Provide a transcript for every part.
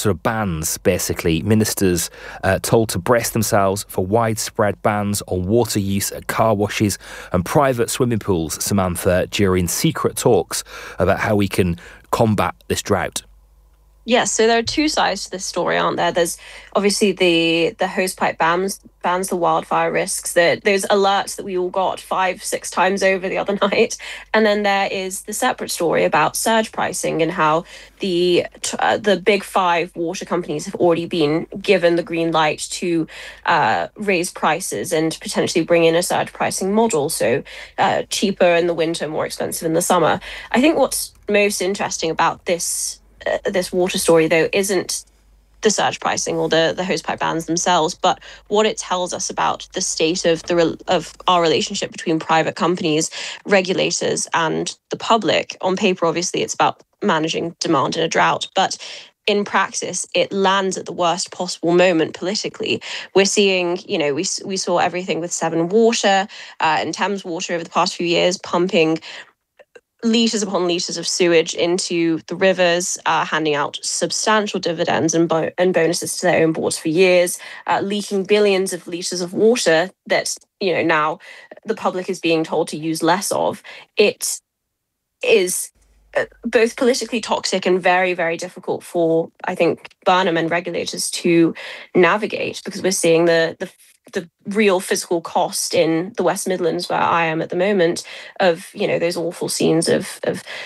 sort of bans, basically. Ministers told to brace themselves for widespread bans on water use at car washes and private swimming pools, Samantha, during secret talks about how we can combat this drought. Yes, so there are two sides to this story, aren't there? There's obviously the hosepipe bans the wildfire risks, those alerts that we all got 5-6 times over the other night. And then there is the separate story about surge pricing and how the big five water companies have already been given the green light to raise prices and potentially bring in a surge pricing model, so cheaper in the winter, more expensive in the summer. I think what's most interesting about this water story, though, isn't the surge pricing or the hosepipe bans themselves, but what it tells us about the state of our relationship between private companies, regulators, and the public. On paper, obviously, it's about managing demand in a drought, but in practice, it lands at the worst possible moment politically. We're seeing, we saw everything with Severn Water and Thames Water over the past few years pumping litres upon litres of sewage into the rivers, handing out substantial dividends and bonuses to their own boards for years, leaking billions of litres of water that, now the public is being told to use less of. It is both politically toxic and very, very difficult for, I think, Burnham and regulators to navigate, because we're seeing the real physical cost in the West Midlands, where I am at the moment, of those awful scenes of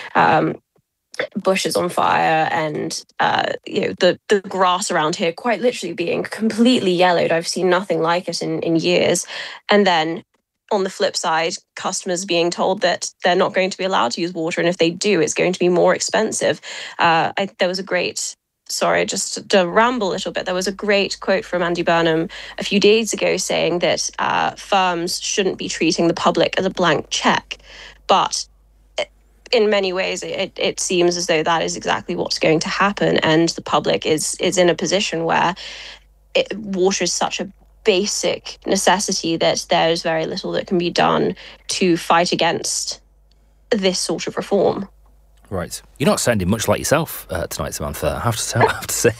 bushes on fire and the grass around here quite literally being completely yellowed. I've seen nothing like it in years. And then on the flip side, customers being told that they're not going to be allowed to use water, and if they do, it's going to be more expensive. There was a great Sorry, just to ramble a little bit, there was a great quote from Andy Burnham a few days ago saying that firms shouldn't be treating the public as a blank check. But in many ways, it seems as though that is exactly what's going to happen. And the public is in a position where water is such a basic necessity that there's very little that can be done to fight against this sort of reform. Right. You're not sounding much like yourself tonight, Samantha, I have to say.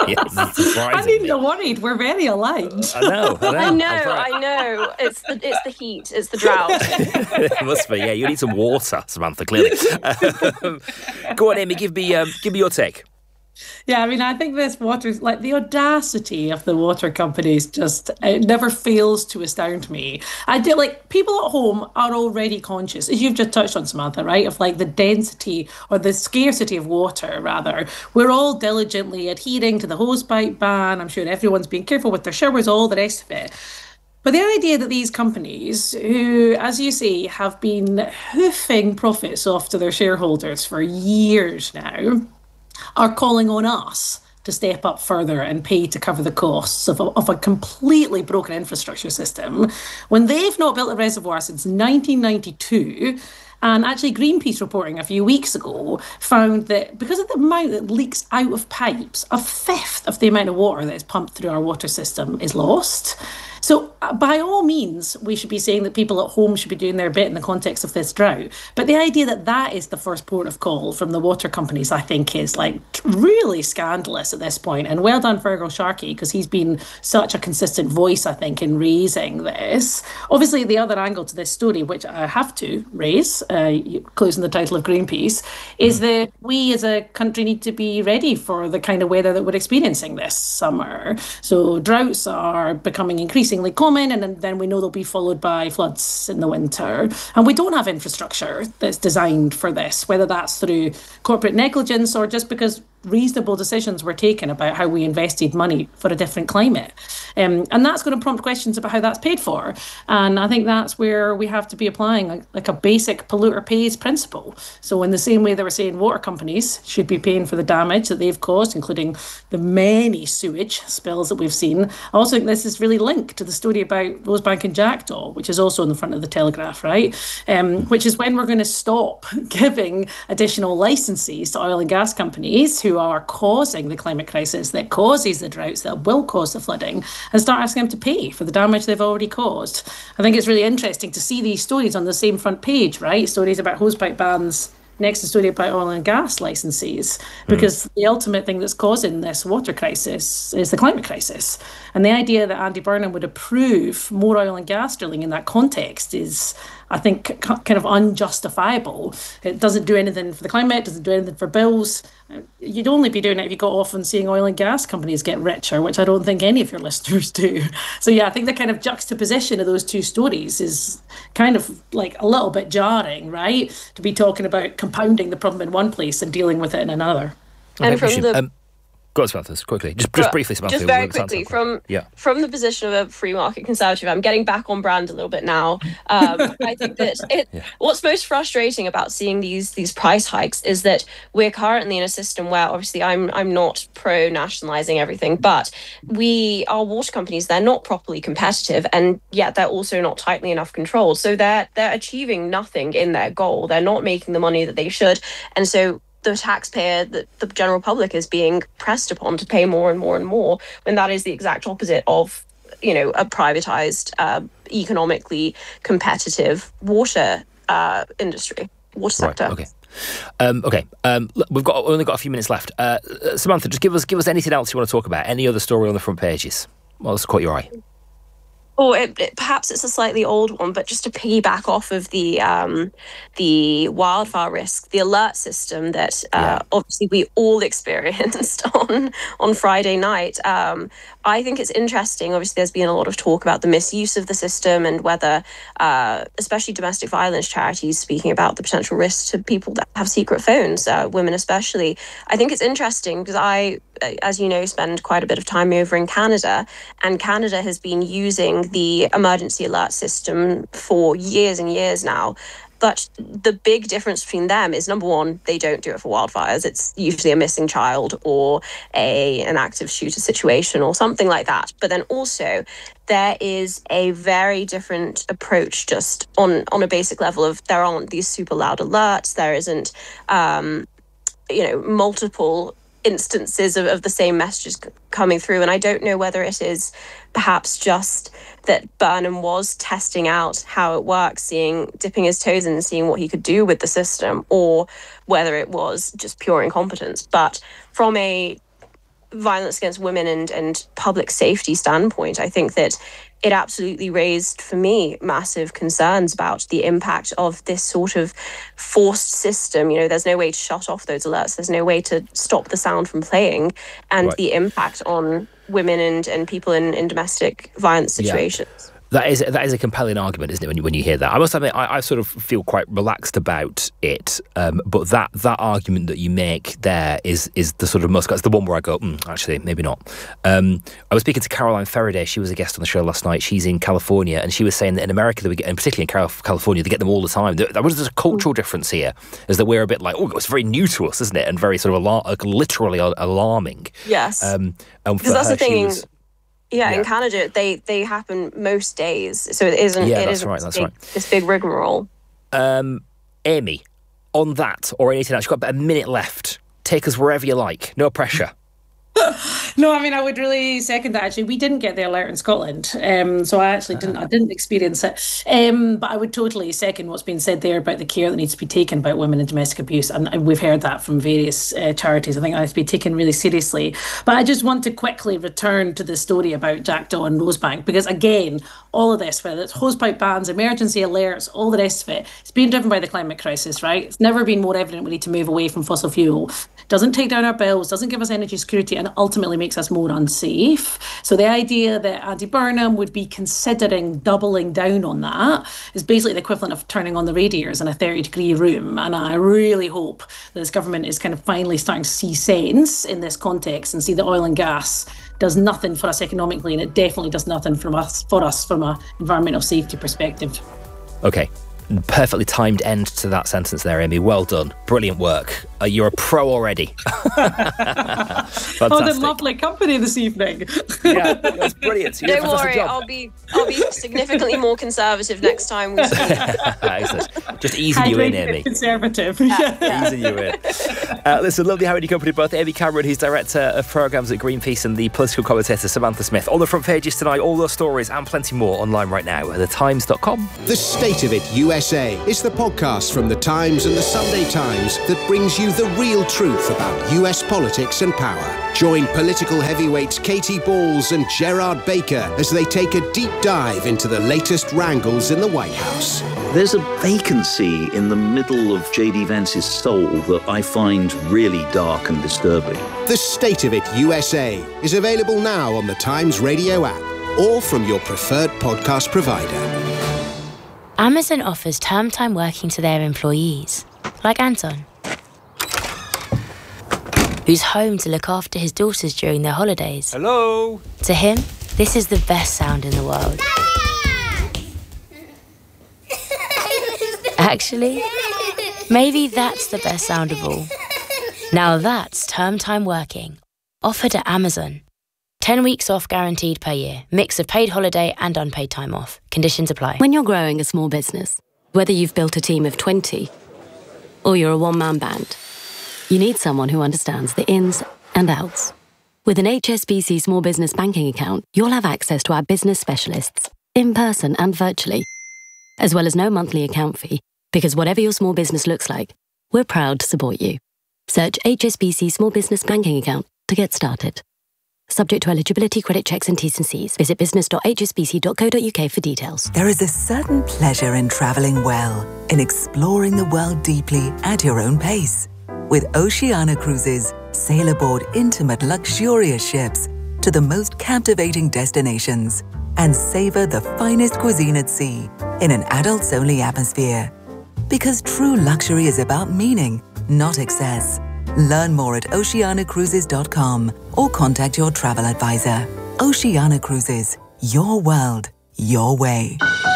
I'm even worried. We're very aligned. I know. I know. It's the heat. It's the drought. It must be, yeah. You need some water, Samantha, clearly. Go on, Amy, give me your take. Yeah, I mean, I think this water, like the audacity of the water companies, it never fails to astound me. I do, like, people at home are already conscious, as you've just touched on, Samantha, right, of like the density or the scarcity of water, rather. We're all diligently adhering to the hosepipe ban. I'm sure everyone's being careful with their showers, all the rest of it. But the idea that these companies, who, as you say, have been hoofing profits off to their shareholders for years now, are calling on us to step up further and pay to cover the costs of a completely broken infrastructure system, when they've not built a reservoir since 1992. And actually, Greenpeace reporting a few weeks ago found that because of the amount that leaks out of pipes, a fifth of the amount of water that is pumped through our water system is lost. So by all means, we should be saying that people at home should be doing their bit in the context of this drought. But the idea that that is the first port of call from the water companies, I think, is like really scandalous at this point. And well done, Fergal Sharkey, because he's been such a consistent voice, I think, in raising this. Obviously, the other angle to this story, which I have to raise, closing the title of Greenpeace, is that we as a country need to be ready for the kind of weather that we're experiencing this summer. So droughts are becoming increasingly common, and then we know they'll be followed by floods in the winter. And we don't have infrastructure that's designed for this, whether that's through corporate negligence or just because reasonable decisions were taken about how we invested money for a different climate. And that's going to prompt questions about how that's paid for. And I think that's where we have to be applying like a basic polluter pays principle. So in the same way that we're saying water companies should be paying for the damage that they've caused, including the many sewage spills that we've seen, I also think this is really linked to the story about Rosebank and Jackdaw, which is also in the front of the Telegraph, right? Which is when we're going to stop giving additional licenses to oil and gas companies who are causing the climate crisis that causes the droughts that will cause the flooding, and start asking them to pay for the damage they've already caused. I think it's really interesting to see these stories on the same front page, right? Stories about hosepipe bans next to story about oil and gas licenses, because the ultimate thing that's causing this water crisis is the climate crisis. And the idea that Andy Burnham would approve more oil and gas drilling in that context is, I think, kind of unjustifiable. It doesn't do anything for the climate, doesn't do anything for bills. You'd only be doing it if you got off on seeing oil and gas companies get richer, which I don't think any of your listeners do. So yeah, I think the kind of juxtaposition of those two stories is kind of like a little bit jarring, right? To be talking about compounding the problem in one place and dealing with it in another. And from the Go on, Samantha, quickly. Just briefly, Samantha. Just very quickly, from the position of a free market conservative, I'm getting back on brand a little bit now. I think that what's most frustrating about seeing these price hikes is that we're currently in a system where, obviously, I'm not pro nationalising everything, but our water companies, they're not properly competitive, and yet they're also not tightly enough controlled. So they're achieving nothing in their goal. They're not making the money that they should, and so the taxpayer, the general public, is being pressed upon to pay more and more and more, when that is the exact opposite of, a privatized, economically competitive water industry, water sector. Right, okay. We've only got a few minutes left. Samantha, just give us anything else you want to talk about. Any other story on the front pages? Well, that's caught your eye. Or perhaps it's a slightly old one, but just to piggyback off of the wildfire risk, the alert system that obviously we all experienced on Friday night. I think it's interesting. Obviously, there's been a lot of talk about the misuse of the system and whether, especially domestic violence charities, speaking about the potential risks to people that have secret phones, women especially. I think it's interesting because I, as you know, spend quite a bit of time over in Canada, and Canada has been using the emergency alert system for years and years now. But the big difference between them is, number one, they don't do it for wildfires. It's usually a missing child or an active shooter situation or something like that. But then also there is a very different approach just on a basic level of, there aren't these super loud alerts. There isn't, multiple instances of the same messages coming through. And I don't know whether it is perhaps just that Burnham was testing out how it works, dipping his toes in and seeing what he could do with the system, or whether it was just pure incompetence. But from a violence against women and public safety standpoint, I think that it absolutely raised, for me, massive concerns about the impact of this sort of forced system. There's no way to shut off those alerts. There's no way to stop the sound from playing, and the impact on women and people in domestic violence situations. Yeah. That is a compelling argument, isn't it, when you hear that? I must admit, I sort of feel quite relaxed about it, but that argument that you make there is the sort of most... It's the one where I go, actually, maybe not. I was speaking to Caroline Faraday. She was a guest on the show last night. She's in California, and she was saying that in America, and particularly in California, they get them all the time. There's a cultural difference here, is that we're a bit like, it's very new to us, isn't it? And very sort of literally alarming. Yes. Because that's the thing... In Canada, they happen most days, so it isn't. Yeah, it that's isn't right. This big rigmarole. Amy, on that or anything else, you've got about a minute left. Take us wherever you like. No pressure. No, I mean, I would really second that. Actually, we didn't get the alert in Scotland, so I actually didn't experience it. But I would totally second what's been said there about the care that needs to be taken about women and domestic abuse, and we've heard that from various charities. I think that has to be taken really seriously. But I just want to quickly return to the story about Jackdaw and Rosebank, because again, all of this, whether it's hosepipe bans, emergency alerts, all the rest of it, it's being driven by the climate crisis, right? It's never been more evident we need to move away from fossil fuel. Doesn't take down our bills, doesn't give us energy security, and ultimately makes us more unsafe. So the idea that Andy Burnham would be considering doubling down on that is basically the equivalent of turning on the radiators in a 30-degree room. And I really hope that this government is kind of finally starting to see sense in this context and see that oil and gas does nothing for us economically, and it definitely does nothing for us from an environmental safety perspective. Okay. Perfectly timed end to that sentence there, Amy. Well done. Brilliant work. You're a pro already. Fantastic. Oh, the lovely company this evening. Yeah, that's brilliant. So don't worry, I'll be significantly more conservative next time we speak. Excellent. Just easing you in, Amy. Conservative. Easing you in. Listen, lovely having you company, both Amy Cameron, who's Director of Programmes at Greenpeace, and the political commentator Samantha Smith. On the front pages tonight, all those stories and plenty more online right now at thetimes.com. The State of It USA USA is the podcast from The Times and The Sunday Times that brings you the real truth about US politics and power. Join political heavyweights Katie Balls and Gerard Baker as they take a deep dive into the latest wrangles in the White House. There's a vacancy in the middle of J.D. Vance's soul that I find really dark and disturbing. The State of It USA is available now on the Times Radio app or from your preferred podcast provider. Amazon offers term time working to their employees, like Anton, who's home to look after his daughters during their holidays. Hello? To him, this is the best sound in the world. Actually, maybe that's the best sound of all. Now that's term time working, offered at Amazon. 10 weeks off guaranteed per year. Mix of paid holiday and unpaid time off. Conditions apply. When you're growing a small business, whether you've built a team of 20 or you're a one-man band, you need someone who understands the ins and outs. With an HSBC Small Business Banking account, you'll have access to our business specialists, in person and virtually, as well as no monthly account fee, because whatever your small business looks like, we're proud to support you. Search HSBC Small Business Banking account to get started. Subject to eligibility, credit checks and T's and C's. Visit business.hsbc.co.uk for details. There is a certain pleasure in travelling well, in exploring the world deeply at your own pace. With Oceania Cruises, sail aboard intimate, luxurious ships to the most captivating destinations and savour the finest cuisine at sea in an adults-only atmosphere. Because true luxury is about meaning, not excess. Learn more at oceanacruises.com or contact your travel advisor. Oceania Cruises, your world, your way.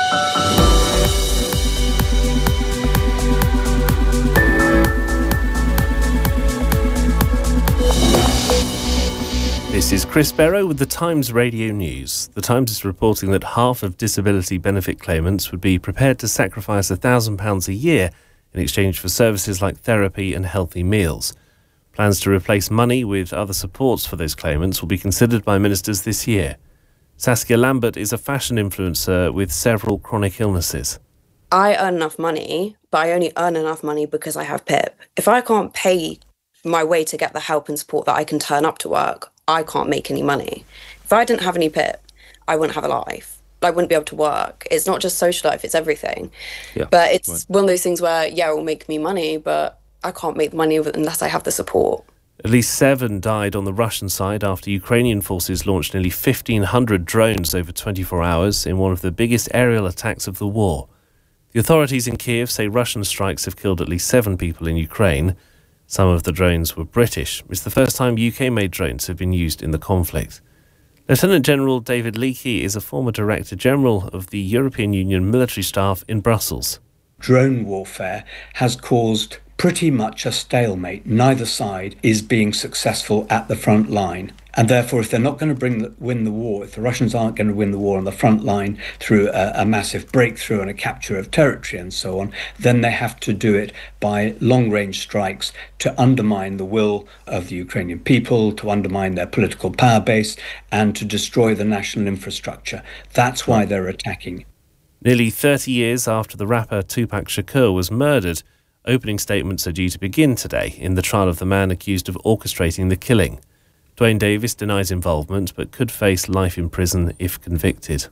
This is Chris Barrow with the Times Radio News. The Times is reporting that half of disability benefit claimants would be prepared to sacrifice £1,000 a year in exchange for services like therapy and healthy meals. Plans to replace money with other supports for those claimants will be considered by ministers this year. Saskia Lambert is a fashion influencer with several chronic illnesses. I earn enough money, but I only earn enough money because I have PIP. If I can't pay my way to get the help and support that I can turn up to work, I can't make any money. If I didn't have any PIP, I wouldn't have a life. I wouldn't be able to work. It's not just social life, it's everything. Yeah, but it's one of those things where, yeah, it will make me money, but I can't make the money unless I have the support. At least 7 died on the Russian side after Ukrainian forces launched nearly 1,500 drones over 24 hours in one of the biggest aerial attacks of the war. The authorities in Kiev say Russian strikes have killed at least 7 people in Ukraine. Some of the drones were British. It's the first time UK-made drones have been used in the conflict. Lieutenant General David Leakey is a former Director General of the European Union military staff in Brussels. Drone warfare has caused pretty much a stalemate. Neither side is being successful at the front line. And therefore, if they're not going to win the war, if the Russians aren't going to win the war on the front line through a massive breakthrough and a capture of territory and so on, then they have to do it by long-range strikes to undermine the will of the Ukrainian people, to undermine their political power base, and to destroy the national infrastructure. That's why they're attacking. Nearly 30 years after the rapper Tupac Shakur was murdered, opening statements are due to begin today in the trial of the man accused of orchestrating the killing. Dwayne Davis denies involvement but could face life in prison if convicted.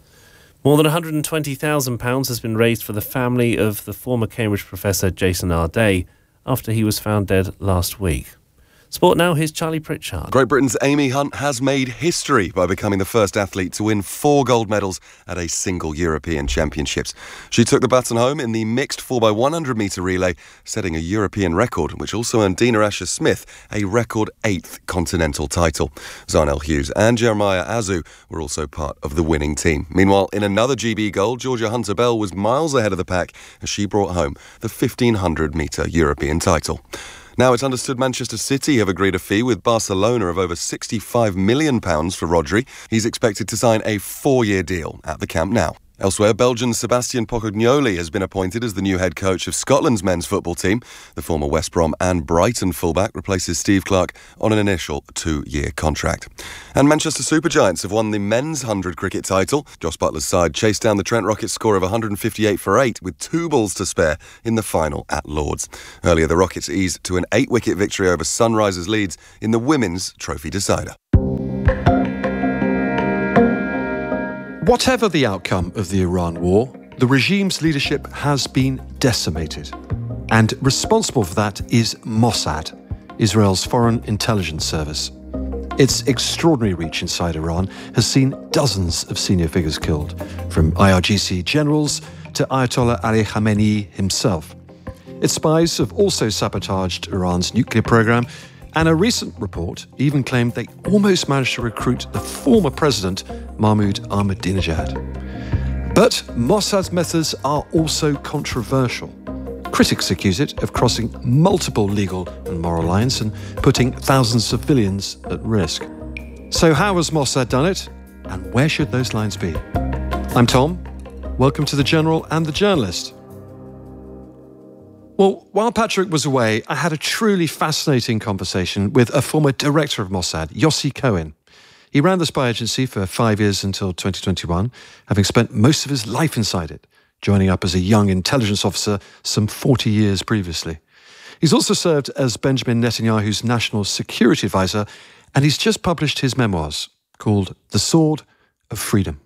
More than £120,000 has been raised for the family of the former Cambridge professor Jason Arday after he was found dead last week. Sport now, here's Charlie Pritchard. Great Britain's Amy Hunt has made history by becoming the first athlete to win 4 gold medals at a single European Championships. She took the baton home in the mixed 4x100-metre relay, setting a European record, which also earned Dina Asher-Smith a record 8th continental title. Zarnell Hughes and Jeremiah Azu were also part of the winning team. Meanwhile, in another GB gold, Georgia Hunter-Bell was miles ahead of the pack as she brought home the 1,500-metre European title. Now, it's understood Manchester City have agreed a fee with Barcelona of over £65 million for Rodri. He's expected to sign a 4-year deal at the Camp Nou. Elsewhere, Belgian's Sebastian Pocognoli has been appointed as the new head coach of Scotland's men's football team. The former West Brom and Brighton fullback replaces Steve Clarke on an initial 2-year contract. And Manchester Supergiants have won the men's 100 cricket title. Joss Butler's side chased down the Trent Rockets score of 158 for 8 with 2 balls to spare in the final at Lords. Earlier, the Rockets eased to an 8-wicket victory over Sunrisers Leeds in the women's trophy decider. Whatever the outcome of the Iran war, the regime's leadership has been decimated. And responsible for that is Mossad, Israel's foreign intelligence service. Its extraordinary reach inside Iran has seen dozens of senior figures killed, from IRGC generals to Ayatollah Ali Khamenei himself. Its spies have also sabotaged Iran's nuclear program, and a recent report even claimed they almost managed to recruit the former president, Mahmoud Ahmadinejad. But Mossad's methods are also controversial. Critics accuse it of crossing multiple legal and moral lines and putting thousands of civilians at risk. So how has Mossad done it, and where should those lines be? I'm Tom. Welcome to The General and The Journalist. Well, while Patrick was away, I had a truly fascinating conversation with a former director of Mossad, Yossi Cohen. He ran the spy agency for 5 years until 2021, having spent most of his life inside it, joining up as a young intelligence officer some 40 years previously. He's also served as Benjamin Netanyahu's national security advisor, and he's just published his memoirs called The Sword of Freedom.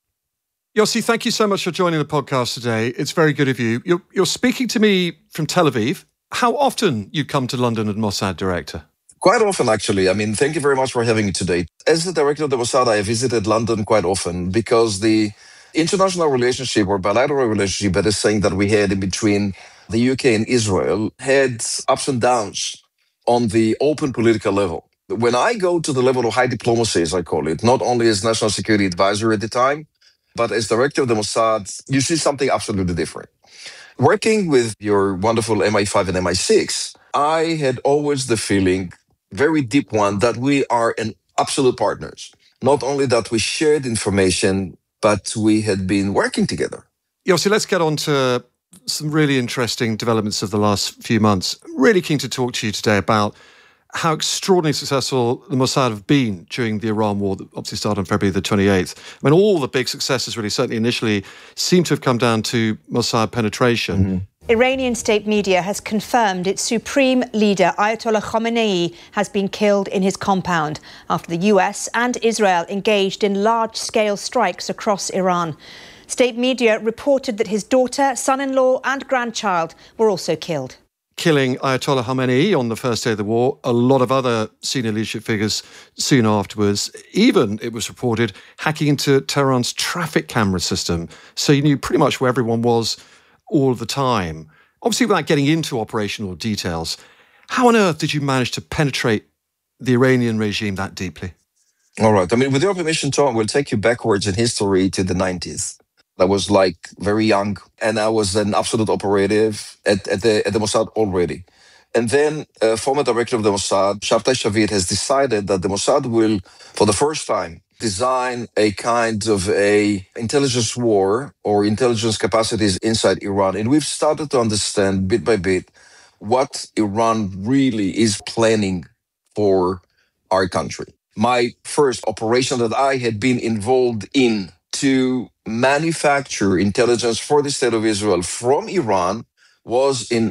Yossi, thank you so much for joining the podcast today. It's very good of you. You're speaking to me from Tel Aviv. How often you come to London as Mossad director? Quite often, actually. Thank you very much for having me today. As the director of the Mossad, I visited London quite often because the international relationship or bilateral relationship, better saying, that we had in between the UK and Israel had ups and downs on the open political level. When I go to the level of high diplomacy, as I call it, not only as national security advisor at the time, but as director of the Mossad, you see something absolutely different. Working with your wonderful MI5 and MI6, I had always the feeling, very deep one, that we are an absolute partners. Not only that we shared information, but we had been working together. Yossi, let's get on to some really interesting developments of the last few months. I'm really keen to talk to you today about how extraordinarily successful the Mossad have been during the Iran war that obviously started on February the 28th. All the big successes really, certainly initially, seem to have come down to Mossad penetration. Mm-hmm. Iranian state media has confirmed its supreme leader, Ayatollah Khamenei, has been killed in his compound after the US and Israel engaged in large-scale strikes across Iran. State media reported that his daughter, son-in-law and grandchild were also killed. Killing Ayatollah Khamenei on the first day of the war, a lot of other senior leadership figures soon afterwards. Even, it was reported, hacking into Tehran's traffic camera system, so you knew pretty much where everyone was all the time. Obviously, without getting into operational details, how on earth did you manage to penetrate the Iranian regime that deeply? All right. With your permission, Tom, we'll take you backwards in history to the 90s. I was very young, and I was an absolute operative at the Mossad already. And then former director of the Mossad, Shabtai Shavit, has decided that the Mossad will, for the first time, design a kind of a intelligence war or intelligence capacities inside Iran. And we've started to understand bit by bit what Iran really is planning for our country. My first operation that I had been involved in to manufacture intelligence for the state of Israel from Iran was in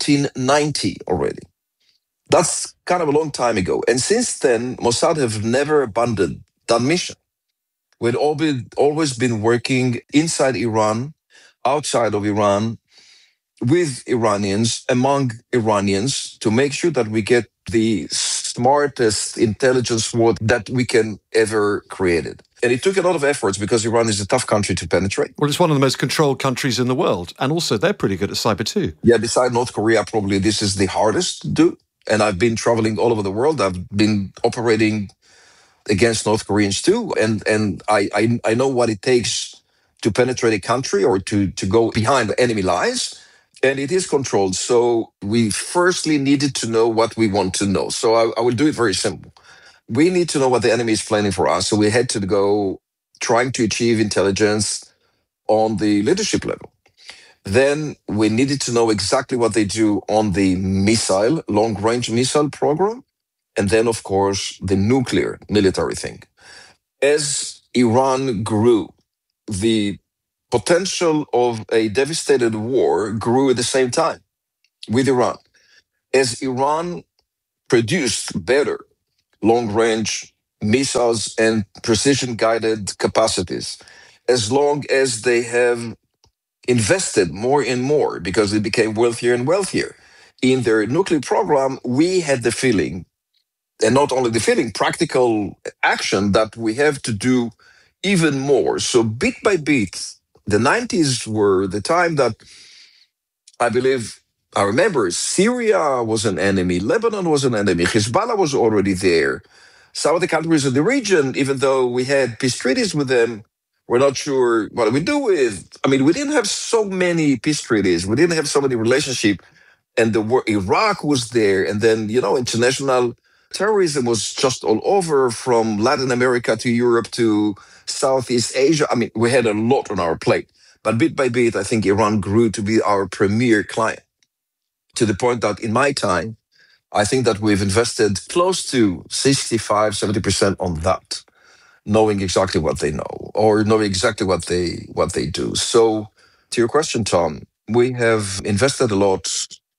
1990 already. That's kind of a long time ago. And since then, Mossad have never abandoned that mission. We'd always been working inside Iran, outside of Iran, with Iranians, among Iranians, to make sure that we get the smartest intelligence war that we can ever create it. And it took a lot of efforts because Iran is a tough country to penetrate. Well, it's one of the most controlled countries in the world. And also, they're pretty good at cyber too. Yeah, beside North Korea, probably this is the hardest to do. And I've been traveling all over the world. I've been operating against North Koreans too. And I know what it takes to penetrate a country or to go behind enemy lines. And it is controlled. So we firstly needed to know what we want to know. So I will do it very simple. We need to know what the enemy is planning for us. So we had to go trying to achieve intelligence on the leadership level. Then we needed to know exactly what they do on the missile, long-range missile program. And then, of course, the nuclear military thing. As Iran grew, the potential of a devastated war grew at the same time with Iran. As Iran produced better long-range missiles and precision-guided capacities, as long as they have invested more and more, because they became wealthier and wealthier in their nuclear program, we had the feeling, and not only the feeling, practical action, that we have to do even more. So bit by bit, the 90s were the time that I remember Syria was an enemy, Lebanon was an enemy, Hezbollah was already there. Some of the countries in the region, even though we had peace treaties with them, we're not sure what we do with. I mean, we didn't have so many peace treaties. We didn't have so many relationships. And Iraq was there. And then, international terrorism was just all over, from Latin America to Europe to Southeast Asia. I mean, we had a lot on our plate. But bit by bit, I think Iran grew to be our premier client, to the point that in my time, I think that we've invested close to 65, 70% on that, knowing exactly what they know or knowing exactly what they do. So to your question, Tom, we have invested a lot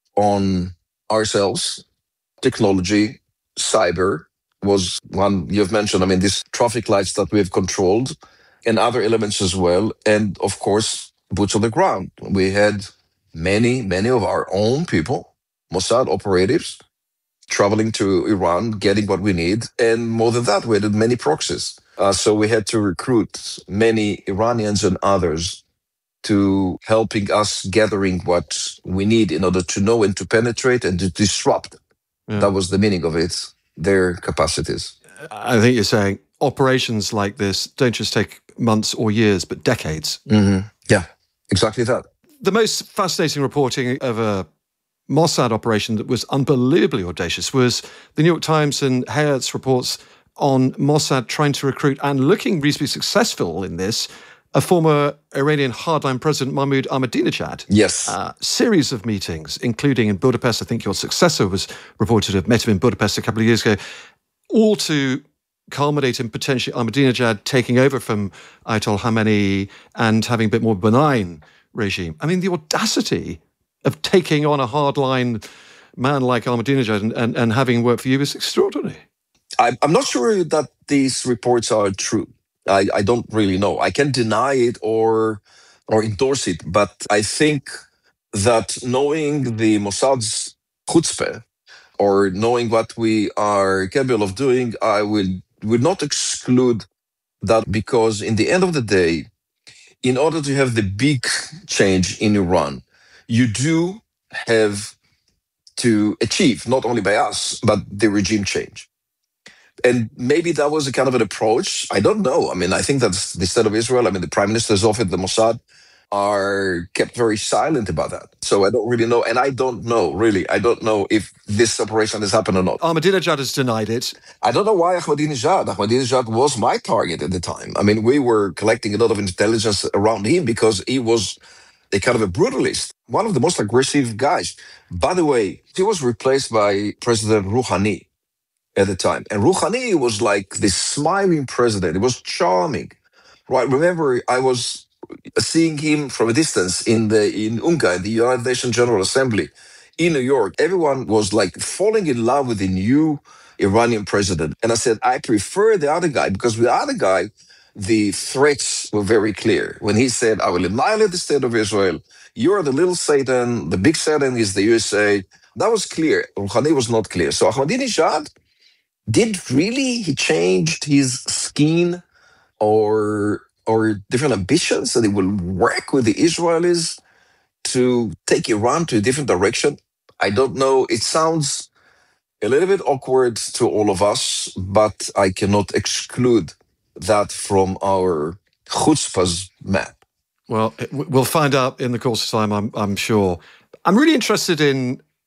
on ourselves. Technology, cyber was one you've mentioned. I mean, these traffic lights that we've controlled and other elements as well. And of course, boots on the ground. We had many of our own people, Mossad operatives, traveling to Iran, getting what we need. And more than that, we had many proxies. So we had to recruit many Iranians and others to helping us gathering what we need in order to know and to penetrate and to disrupt. Yeah. That was the meaning of it, their capacities. I think you're saying operations like this don't just take months or years, but decades. Mm-hmm. Yeah, exactly that. The most fascinating reporting of a Mossad operation that was unbelievably audacious was the New York Times and Hayat's reports on Mossad trying to recruit, and looking reasonably successful in this, a former Iranian hardline president, Mahmoud Ahmadinejad. Yes. Series of meetings, including in Budapest. I think your successor was reported to have met him in Budapest a couple of years ago, all to culminate in potentially Ahmadinejad taking over from Ayatollah Khamenei and having a bit more benign regime. I mean, the audacity of taking on a hardline man like Ahmadinejad and having worked for you is extraordinary. I'm not sure that these reports are true. I don't really know. I can't deny it or endorse it, but I think that knowing the Mossad's chutzpah, or knowing what we are capable of doing, I would not exclude that, because in the end of the day, in order to have the big change in Iran, you do have to achieve, not only by us, but the regime change. And maybe that was a kind of an approach. I don't know. I mean, I think that's the state of Israel. I mean, the prime ministers of it, the Mossad, are kept very silent about that. So I don't really know. And I don't know, really. I don't know if this operation has happened or not. Ahmadinejad has denied it. I don't know why Ahmadinejad. Ahmadinejad was my target at the time. I mean, we were collecting a lot of intelligence around him because he was a kind of a brutalist, one of the most aggressive guys. By the way, he was replaced by President Rouhani at the time. And Rouhani was like this smiling president. It was charming. Right? Remember, I was seeing him from a distance in UNGA, in the United Nations General Assembly in New York. Everyone was like falling in love with the new Iranian president. And I said, I prefer the other guy, because with the other guy, the threats were very clear. When he said, I will annihilate the state of Israel, you're the little Satan, the big Satan is the USA. That was clear. Rouhani was not clear. So Ahmadinejad, he changed his skin or different ambitions, and he will work with the Israelis to take Iran to a different direction? I don't know. It sounds a little bit awkward to all of us, but I cannot exclude that from our chutzpah's map. Well, we'll find out in the course of time, I'm sure. I'm really interested in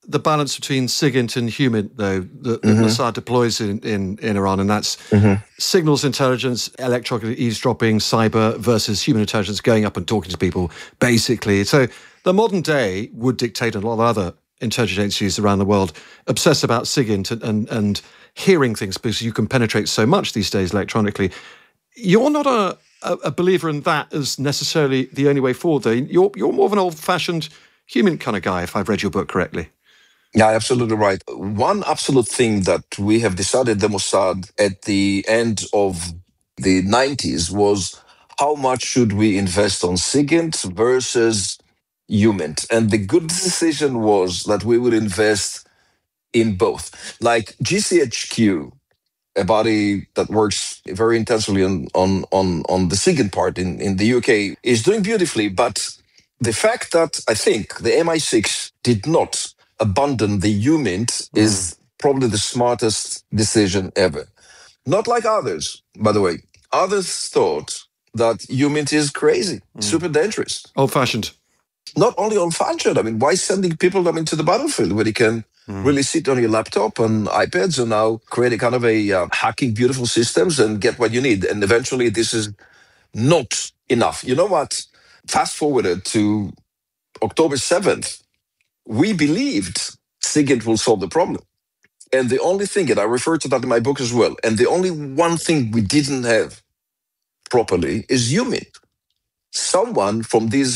the balance between SIGINT and HUMINT, though, that Mossad deploys in Iran, and that's signals intelligence, electronic eavesdropping, cyber versus human intelligence, going up and talking to people, basically. So the modern day would dictate, and a lot of other intelligence agencies around the world obsess about SIGINT and hearing things, because you can penetrate so much these days electronically. You're not a believer in that as necessarily the only way forward, though. You're more of an old-fashioned HUMINT kind of guy, if I've read your book correctly. Yeah, absolutely right. One absolute thing that we have decided, the Mossad, at the end of the 90s was how much should we invest on SIGINT versus HUMINT. And the good decision was that we would invest in both. Like GCHQ, a body that works very intensively on the SIGINT part in the UK, is doing beautifully. But the fact that I think the MI6 did not abandon the HUMINT is probably the smartest decision ever. Not like others, by the way. Others thought that HUMINT is crazy, super dangerous. Old-fashioned. Not only old-fashioned. I mean, why sending people to the battlefield where they can really sit on your laptop and iPads and now create a kind of a hacking beautiful systems and get what you need. And eventually this is not enough. You know what? Fast forwarded to October 7th, we believed SIGINT will solve the problem. And the only thing, and I refer to that in my book as well, and the only one thing we didn't have properly is HUMINT. Someone from these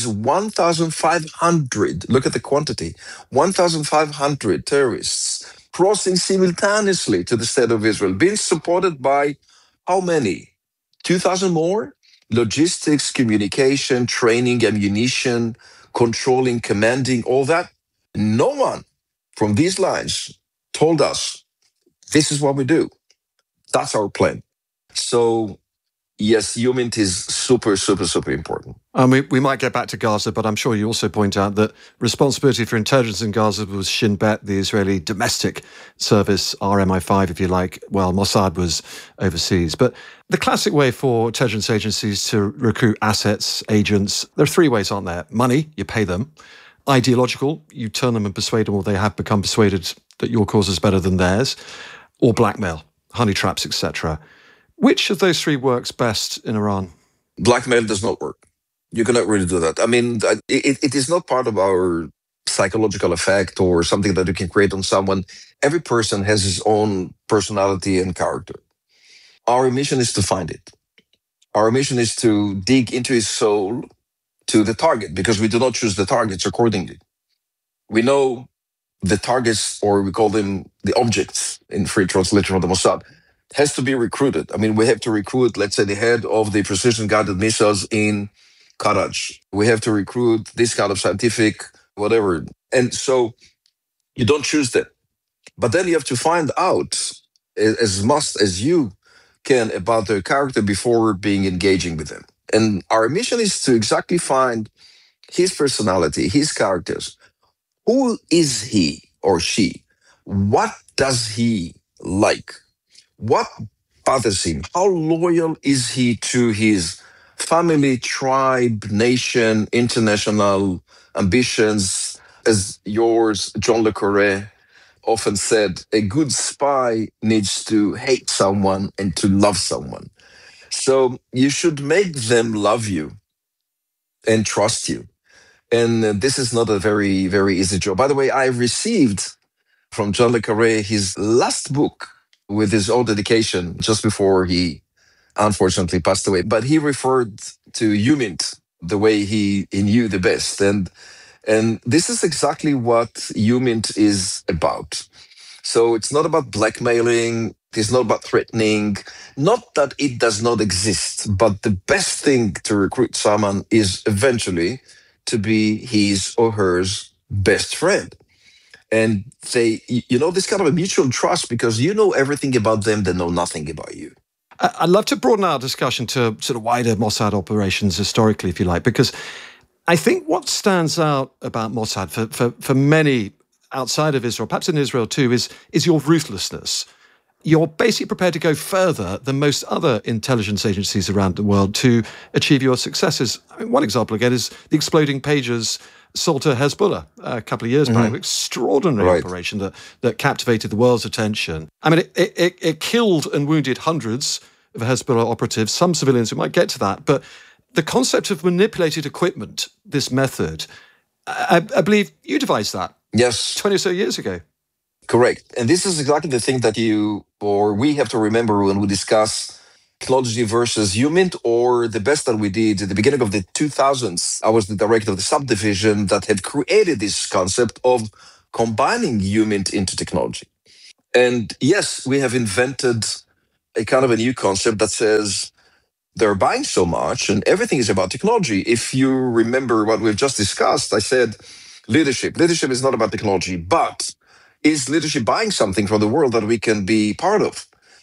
1,500, look at the quantity, 1,500 terrorists crossing simultaneously to the state of Israel, being supported by how many? 2,000 more? Logistics, communication, training, ammunition, controlling, commanding, all that. No one from these lines told us, this is what we do. That's our plan. So yes, HUMINT is super, super, super important. We might get back to Gaza, but I'm sure you also point out that responsibility for intelligence in Gaza was Shin Bet, the Israeli domestic service, RMI5, if you like, while Mossad was overseas. But the classic way for intelligence agencies to recruit assets, agents, there are three ways, aren't there? Money, you pay them. Ideological, you turn them and persuade them, or they have become persuaded that your cause is better than theirs. Or blackmail, honey traps, etc. Which of those three works best in Iran? Blackmail does not work. You cannot really do that. I mean, it is not part of our psychological effect or something that you can create on someone. Every person has his own personality and character. Our mission is to find it. Our mission is to dig into his soul to the target, because we do not choose the targets accordingly. We know the targets, or we call them the objects in free translation from the Mossad, has to be recruited. I mean, we have to recruit, let's say, the head of the precision-guided missiles in Karaj. We have to recruit this kind of scientific, whatever. And so you don't choose them. But then you have to find out as much as you can about their character before being engaging with them. And our mission is to exactly find his personality, his characters. Who is he or she? What does he like? What bothers him? How loyal is he to his family, tribe, nation, international ambitions? As yours, John Le Carré, often said, a good spy needs to hate someone and to love someone. So you should make them love you and trust you. And this is not a very, very easy job. By the way, I received from John Le Carré his last book with his own dedication just before he unfortunately passed away. But he referred to HUMINT the way he knew the best. And this is exactly what HUMINT is about. So it's not about blackmailing. It's not about threatening. Not that it does not exist, but the best thing to recruit someone is eventually to be his or hers best friend. And they, this kind of a mutual trust, because you know everything about them, they know nothing about you. I'd love to broaden our discussion to sort of wider Mossad operations historically, if you like, because I think what stands out about Mossad for many outside of Israel, perhaps in Israel too, is your ruthlessness. You're basically prepared to go further than most other intelligence agencies around the world to achieve your successes. I mean, one example, again, is the Exploding Pages sold to Hezbollah a couple of years back. Extraordinary operation that captivated the world's attention. I mean, it killed and wounded hundreds of Hezbollah operatives, some civilians. We might get to that. But the concept of manipulated equipment, this method, I believe you devised that. Yes. 20 or so years ago. Correct. And this is exactly the thing that we have to remember when we discuss technology versus human, or the best that we did at the beginning of the 2000s. I was the director of the subdivision that had created this concept of combining human into technology. And yes, we have invented a kind of a new concept that says they're buying so much and everything is about technology. If you remember what we've just discussed, I said leadership. Leadership is not about technology, but is leadership buying something from the world that we can be part of?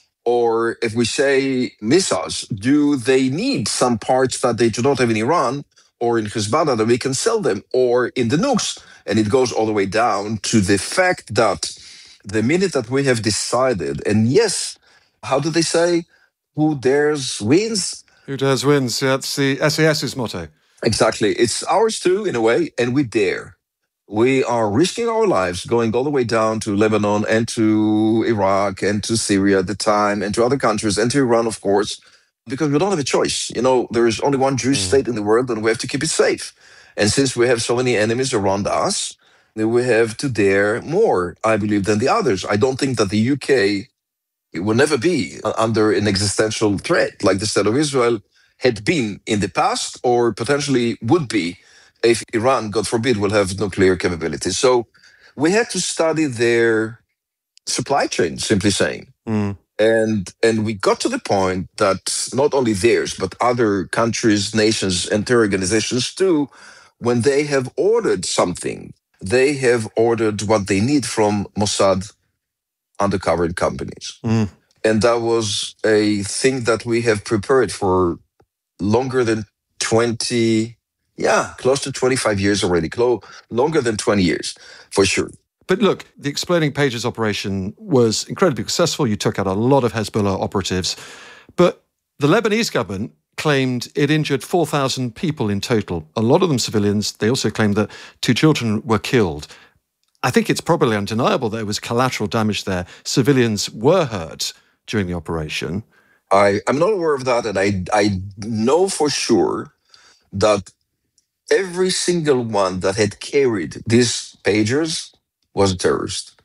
Or if we say missiles, do they need some parts that they do not have in Iran or in Hezbollah that we can sell them, or in the nukes? And it goes all the way down to the fact that the minute that we have decided, and yes, how do they say, who dares wins? Who dares wins. That's the SAS's motto. Exactly. It's ours too, in a way, and we dare. We are risking our lives going all the way down to Lebanon and to Iraq and to Syria at the time and to other countries and to Iran, of course, because we don't have a choice. You know, there is only one Jewish state in the world and we have to keep it safe. And since we have so many enemies around us, we have to dare more, I believe, than the others. I don't think that the UK will never be under an existential threat like the State of Israel had been in the past, or potentially would be if Iran, God forbid, will have nuclear capabilities. So we had to study their supply chain, simply saying. And we got to the point that not only theirs, but other countries, nations, and terror organizations too, when they have ordered something, they have ordered what they need from Mossad undercover companies. And that was a thing that we have prepared for longer than 20... close to 25 years already. Longer than 20 years, for sure. But look, the Exploding Pages operation was incredibly successful. You took out a lot of Hezbollah operatives. But the Lebanese government claimed it injured 4,000 people in total, a lot of them civilians. They also claimed that 2 children were killed. I think it's probably undeniable there was collateral damage there. Civilians were hurt during the operation. I'm not aware of that, and I know for sure that every single one that had carried these pagers was a terrorist.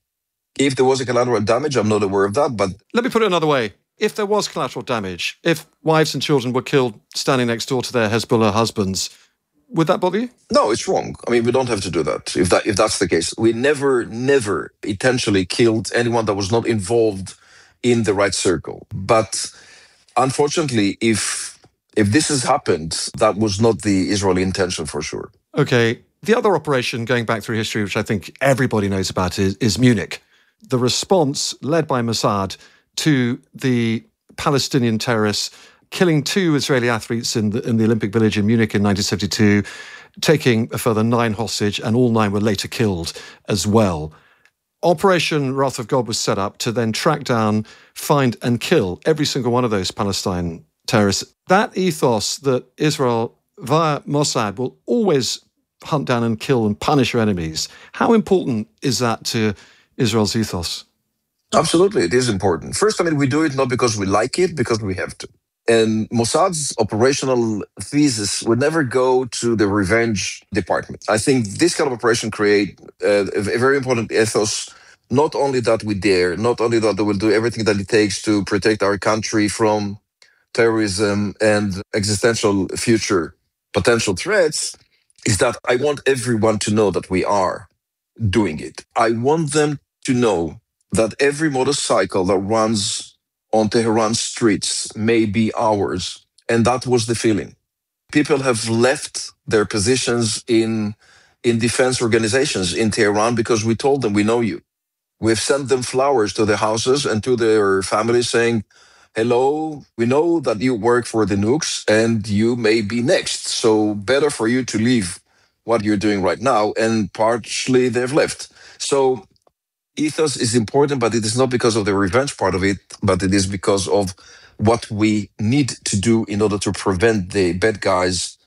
If there was a collateral damage, I'm not aware of that, but... Let me put it another way. If there was collateral damage, if wives and children were killed standing next door to their Hezbollah husbands, would that bother you? No, it's wrong. I mean, we don't have to do that, if that's the case. We never intentionally killed anyone that was not involved in the right circle. But unfortunately, if this has happened, that was not the Israeli intention for sure. Okay. The other operation, going back through history, which I think everybody knows about, is Munich. The response led by Mossad to the Palestinian terrorists killing 2 Israeli athletes in the Olympic Village in Munich in 1972, taking a further 9 hostage, and all 9 were later killed as well. Operation Wrath of God was set up to then track down, find and kill every single one of those Palestine terrorists. That ethos that Israel, via Mossad, will always hunt down and kill and punish your enemies. How important is that to Israel's ethos? Absolutely, it is important. First, I mean, we do it not because we like it, because we have to. And Mossad's operational thesis would never go to the revenge department. I think this kind of operation create a very important ethos, not only that we dare, not only that we will do everything that it takes to protect our country from terrorism and existential future potential threats, is that I want everyone to know that we are doing it. I want them to know that every motorcycle that runs on Tehran streets may be ours. And that was the feeling. People have left their positions in defense organizations in Tehran because we told them, we know you. We've sent them flowers to their houses and to their families saying, hello, we know that you work for the nukes and you may be next. So better for you to leave what you're doing right now. And partially they've left. So ethos is important, but it is not because of the revenge part of it, but it is because of what we need to do in order to prevent the bad guys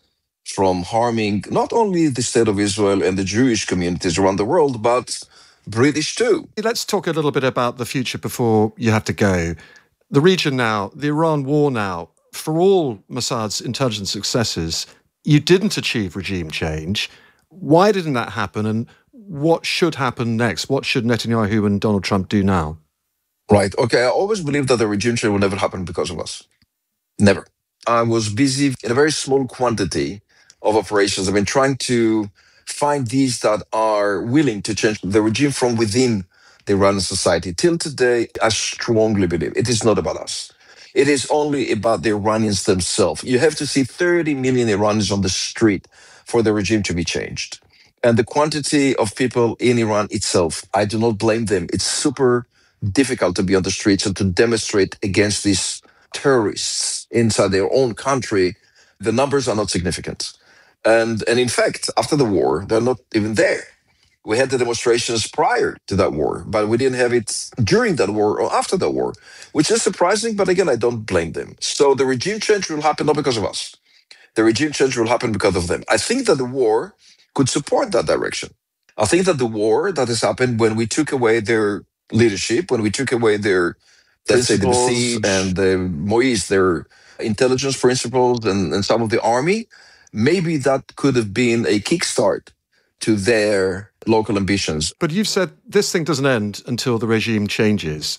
from harming not only the state of Israel and the Jewish communities around the world, but British too. Let's talk a little bit about the future before you have to go. The region now, the Iran war now, for all Mossad's intelligence successes, you didn't achieve regime change. Why didn't that happen, and what should happen next? What should Netanyahu and Donald Trump do now? Right. Okay. I always believed that the regime change will never happen because of us. Never. I was busy in a very small quantity of operations. I've been trying to find these that are willing to change the regime from within the Iranian society. Till today, I strongly believe it is not about us. It is only about the Iranians themselves. You have to see 30 million Iranians on the street for the regime to be changed. And the quantity of people in Iran itself, I do not blame them. It's super difficult to be on the streets and to demonstrate against these terrorists inside their own country. The numbers are not significant. And in fact, after the war, they're not even there. We had the demonstrations prior to that war, but we didn't have it during that war or after the war, which is surprising. But again, I don't blame them. So the regime change will happen not because of us. The regime change will happen because of them. I think that the war could support that direction. I think that the war that has happened when we took away their leadership, when we took away their, let's say, the Basij and the Moise, their intelligence principles and some of the army, maybe that could have been a kickstart to their local ambitions. But you've said this thing doesn't end until the regime changes.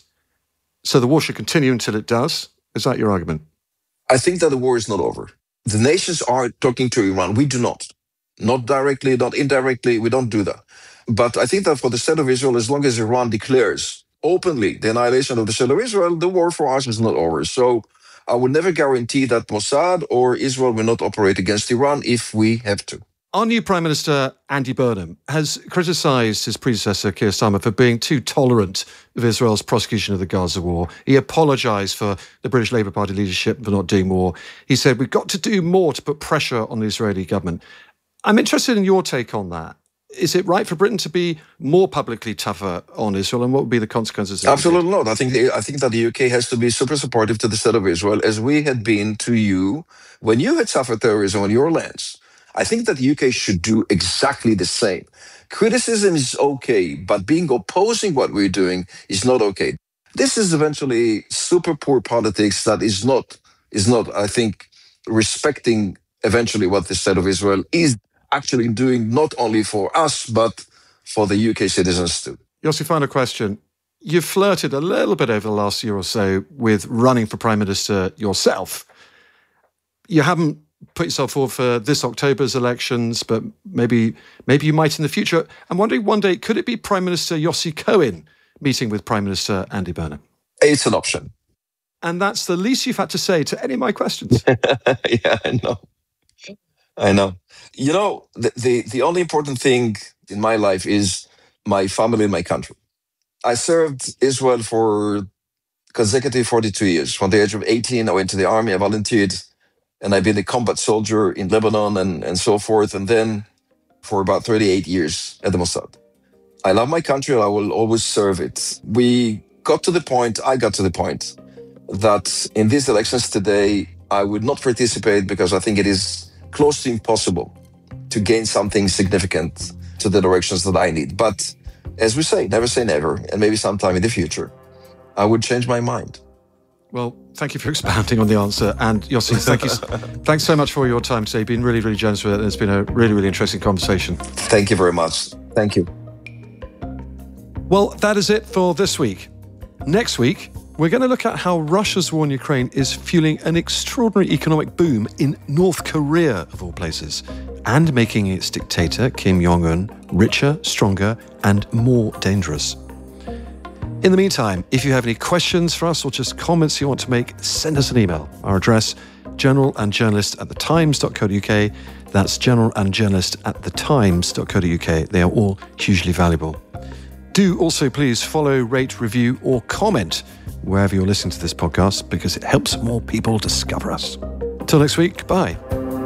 So the war should continue until it does? Is that your argument? I think that the war is not over. The nations are talking to Iran. We do not. Not directly, not indirectly. We don't do that. But I think that for the state of Israel, as long as Iran declares openly the annihilation of the state of Israel, the war for us is not over. So I would never guarantee that Mossad or Israel will not operate against Iran if we have to. Our new Prime Minister, Andy Burnham, has criticised his predecessor, Keir Starmer, for being too tolerant of Israel's prosecution of the Gaza war. He apologised for the British Labour Party leadership for not doing more. He said, we've got to do more to put pressure on the Israeli government. I'm interested in your take on that. Is it right for Britain to be more publicly tougher on Israel, and what would be the consequences? Absolutely not. I think that the UK has to be super supportive to the state of Israel, as we had been to you when you had suffered terrorism on your lands. I think that the UK should do exactly the same. Criticism is okay, but being opposing what we're doing is not okay. This is eventually super poor politics that is not, I think, respecting eventually what the state of Israel is actually doing, not only for us, but for the UK citizens too. Yossi, final question. You've flirted a little bit over the last year or so with running for Prime Minister yourself. You haven't put yourself forward for this October's elections, but maybe you might in the future. I'm wondering one day, could it be Prime Minister Yossi Cohen meeting with Prime Minister Andy Burnham? It's an option. And that's the least you've had to say to any of my questions. Yeah, I know. You know, the only important thing in my life is my family and my country. I served Israel for consecutive 42 years. From the age of 18, I went to the army, I volunteered, and I've been a combat soldier in Lebanon and so forth, and then for about 38 years at the Mossad. I love my country and I will always serve it. I got to the point that in these elections today, I would not participate because I think it is close to impossible to gain something significant to the directions that I need. But as we say never, and maybe sometime in the future, I would change my mind. Well, thank you for expounding on the answer. And Yossi, thanks so much for your time today. You've been really, really generous with it. And it's been a really, really interesting conversation. Thank you very much. Thank you. Well, that is it for this week. Next week, we're going to look at how Russia's war in Ukraine is fueling an extraordinary economic boom in North Korea, of all places, and making its dictator, Kim Jong-un, richer, stronger, and more dangerous. In the meantime, if you have any questions for us or just comments you want to make, send us an email. Our address, generalandjournalist@thetimes.co.uk. That's generalandjournalist@thetimes.co.uk. They are all hugely valuable. Do also please follow, rate, review, or comment wherever you're listening to this podcast, because it helps more people discover us. Till next week, bye.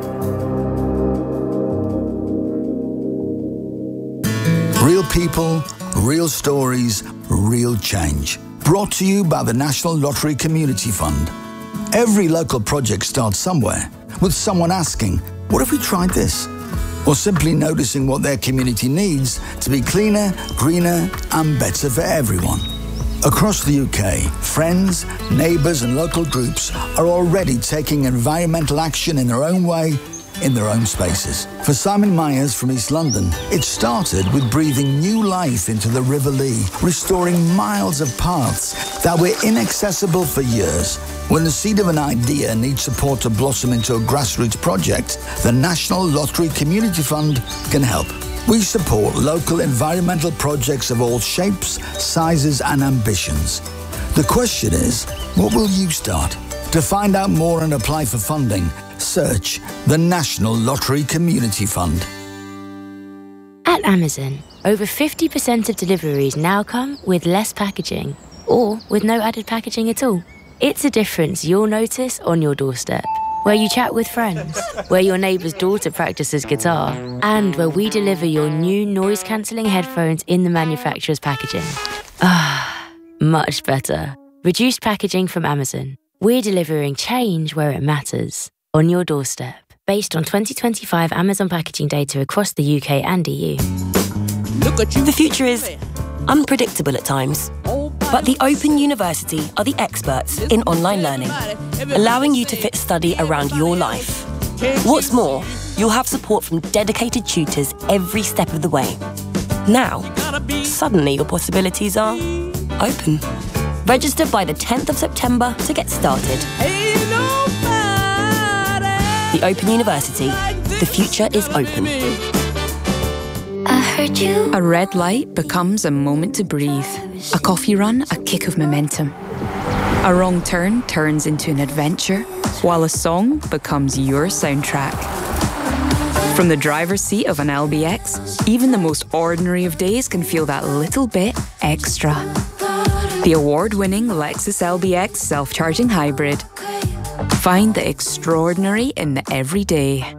Real people, real stories, real change. Brought to you by the National Lottery Community Fund. Every local project starts somewhere, with someone asking, what if we tried this? Or simply noticing what their community needs to be cleaner, greener, and better for everyone. Across the UK, friends, neighbours and local groups are already taking environmental action in their own way, in their own spaces. For Simon Myers from East London, it started with breathing new life into the River Lee, restoring miles of paths that were inaccessible for years. When the seed of an idea needs support to blossom into a grassroots project, the National Lottery Community Fund can help. We support local environmental projects of all shapes, sizes and ambitions. The question is, what will you start? To find out more and apply for funding, search the National Lottery Community Fund. At Amazon, over 50% of deliveries now come with less packaging or with no added packaging at all. It's a difference you'll notice on your doorstep, where you chat with friends, where your neighbour's daughter practices guitar, and where we deliver your new noise-cancelling headphones in the manufacturer's packaging. Ah, much better. Reduced packaging from Amazon. We're delivering change where it matters, on your doorstep, based on 2025 Amazon packaging data across the UK and EU. The future is unpredictable at times, but the Open University are the experts in online learning, allowing you to fit study around your life. What's more, you'll have support from dedicated tutors every step of the way. Now, suddenly your possibilities are open. Register by the 10th of September to get started. The Open University. The future is open. I heard you. A red light becomes a moment to breathe. A coffee run, a kick of momentum. A wrong turn turns into an adventure, while a song becomes your soundtrack. From the driver's seat of an LBX, even the most ordinary of days can feel that little bit extra. The award-winning Lexus LBX self-charging hybrid. Find the extraordinary in the everyday.